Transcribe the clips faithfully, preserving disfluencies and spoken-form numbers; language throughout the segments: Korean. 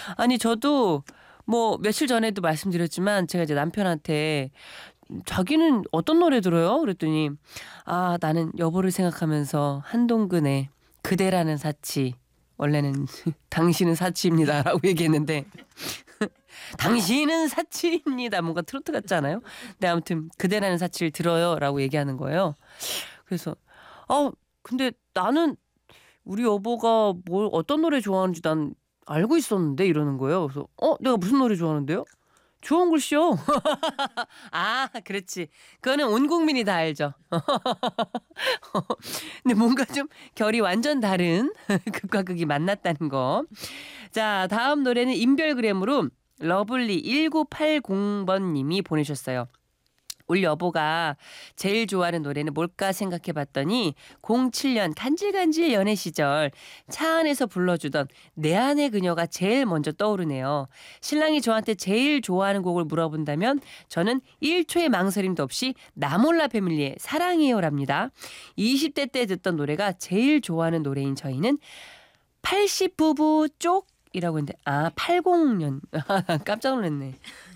아니 저도 뭐 며칠 전에도 말씀드렸지만 제가 이제 남편한테 자기는 어떤 노래 들어요? 그랬더니 아 나는 여보를 생각하면서 한동근의 그대라는 사치 원래는 당신은 사치입니다라고 얘기했는데 당신은 사치입니다. 뭔가 트로트 같지 않아요? 근데 아무튼 그대라는 사치를 들어요라고 얘기하는 거예요. 그래서 어 근데 나는 우리 여보가 뭘 어떤 노래 좋아하는지 난 알고 있었는데 이러는 거예요. 그래서 어 내가 무슨 노래 좋아하는데요? 좋은 글씨요. 아 그렇지. 그거는 온 국민이 다 알죠. 근데 뭔가 좀 결이 완전 다른 극과 극이 만났다는 거. 자 다음 노래는 인별그램으로 러블리 일구팔공 번님이 보내셨어요. 우리 여보가 제일 좋아하는 노래는 뭘까 생각해봤더니 공칠 년 간질간질 연애 시절 차 안에서 불러주던 내 안의 그녀가 제일 먼저 떠오르네요. 신랑이 저한테 제일 좋아하는 곡을 물어본다면 저는 일 초의 망설임도 없이 나몰라 패밀리의 사랑해요랍니다. 이십 대 때 듣던 노래가 제일 좋아하는 노래인 저희는 팔십 부부 쪽이라고 했는데 아 팔십 년 깜짝 놀랐네.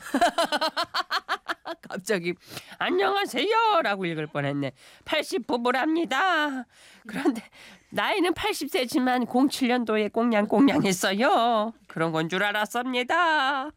갑자기 안녕하세요라고 읽을 뻔했네. 팔십 부부랍니다. 그런데 나이는 팔십 세지만 공칠 년도에 꽁냥꽁냥했어요. 그런 건 줄 알았습니다.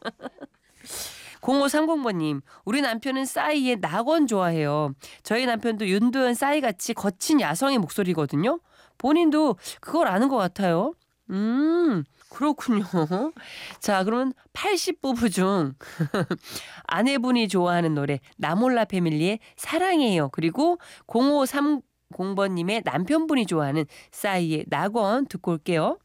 공오삼공 번님 우리 남편은 싸이의 낙원 좋아해요. 저희 남편도 윤도현 싸이같이 거친 야성의 목소리거든요. 본인도 그걸 아는 것 같아요. 음 그렇군요. 자 그러면 팔십 부부 중 아내분이 좋아하는 노래 나몰라 패밀리의 사랑해요. 그리고 공오삼공 번님의 남편분이 좋아하는 싸이의 낙원 듣고 올게요.